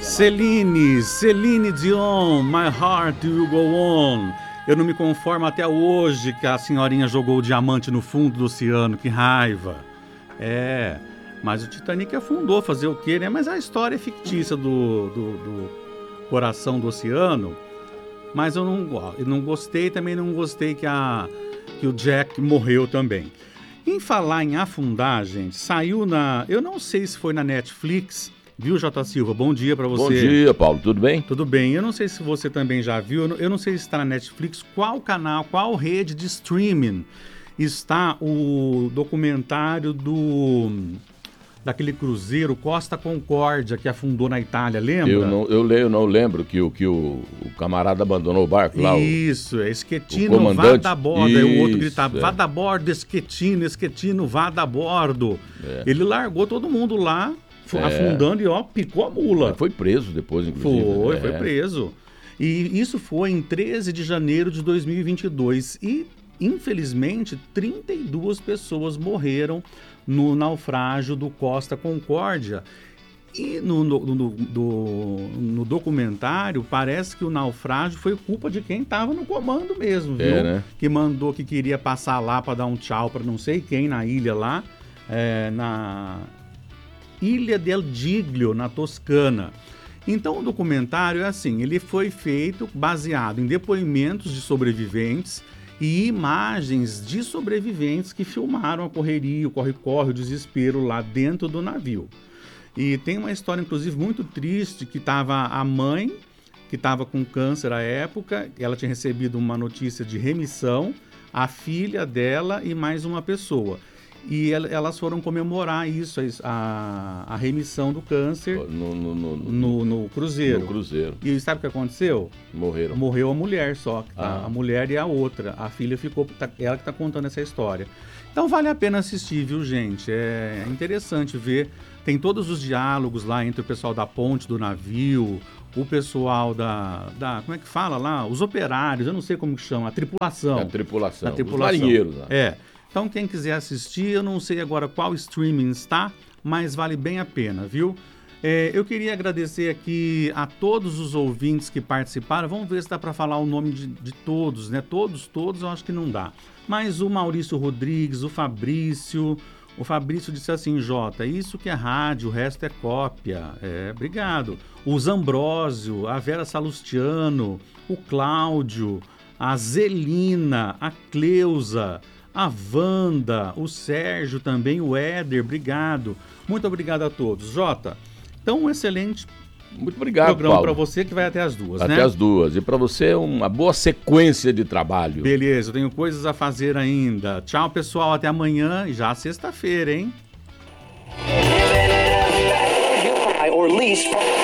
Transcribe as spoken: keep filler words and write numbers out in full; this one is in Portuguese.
Celine, Celine Dion, My Heart Will Go On. Eu não me conformo até hoje que a senhorinha jogou o diamante no fundo do oceano, que raiva. É, mas o Titanic afundou, fazer o quê, né? Mas a história é fictícia do, do, do coração do oceano. Mas eu não, eu não gostei, também não gostei que, a, que o Jack morreu também. Em falar em afundar, gente, saiu na... Eu não sei se foi na Netflix, viu, J. Silva? Bom dia pra você. Bom dia, Paulo. Tudo bem? Tudo bem. Eu não sei se você também já viu, eu não sei se está na Netflix, qual canal, qual rede de streaming está o documentário do... daquele cruzeiro Costa Concórdia que afundou na Itália, lembra? Eu não, eu, leio, não lembro que, o, que o, o camarada abandonou o barco lá. Isso, é Schettino, vá da bordo. Aí o outro gritava, é. vá da bordo, Schettino, Schettino, vá da bordo. É. Ele largou todo mundo lá, é. afundando e ó, picou a mula. Mas foi preso depois, inclusive. Foi, é. foi preso. E isso foi em treze de janeiro de dois mil e vinte e dois. E, infelizmente, trinta e duas pessoas morreram no naufrágio do Costa Concórdia. E no, no, no, no, no documentário parece que o naufrágio foi culpa de quem estava no comando mesmo, viu? É, né? Que mandou, que queria passar lá para dar um tchau para não sei quem na ilha lá, é, na Ilha del Giglio, na Toscana. Então o documentário é assim, ele foi feito baseado em depoimentos de sobreviventes e imagens de sobreviventes que filmaram a correria, o corre-corre, o desespero lá dentro do navio. E tem uma história, inclusive, muito triste, que estava a mãe, que estava com câncer à época, ela tinha recebido uma notícia de remissão, a filha dela e mais uma pessoa. E elas foram comemorar isso, a, a remissão do câncer no, no, no, no, no cruzeiro. No cruzeiro. E sabe o que aconteceu? Morreram. Morreu a mulher só, ah. a, a mulher e a outra. A filha ficou, tá, ela que está contando essa história. Então vale a pena assistir, viu, gente? É interessante ver. Tem todos os diálogos lá entre o pessoal da ponte do navio, o pessoal da, da... Como é que fala lá? Os operários, eu não sei como que chama, a tripulação. A tripulação, a tripulação. Os marinheiros lá. É. Então, quem quiser assistir, eu não sei agora qual streaming está, mas vale bem a pena, viu? É, eu queria agradecer aqui a todos os ouvintes que participaram. Vamos ver se dá para falar o nome de, de todos, né? Todos, todos, eu acho que não dá. Mas o Maurício Rodrigues, o Fabrício... O Fabrício disse assim, Jota, isso que é rádio, o resto é cópia. É, obrigado. O Zambrósio, a Vera Salustiano, o Cláudio, a Zelina, a Cleusa... a Wanda, o Sérgio também, o Éder, obrigado. Muito obrigado a todos. Jota, então um excelente Muito obrigado, programa para você que vai até as duas, até né? Até as duas. E para você uma boa sequência de trabalho. Beleza, eu tenho coisas a fazer ainda. Tchau, pessoal, até amanhã e já sexta-feira, hein?